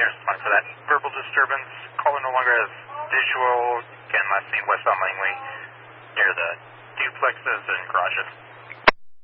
There's one for that verbal disturbance. Caller no longer has visual. Again, last name westbound Langley, near the duplexes and garages.